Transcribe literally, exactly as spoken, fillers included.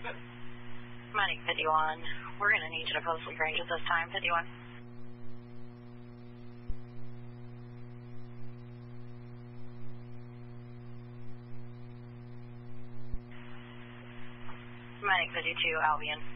Medic fifty-one, we're going to need you to post range at this time, fifty-one. Medic fifty-two, Albion.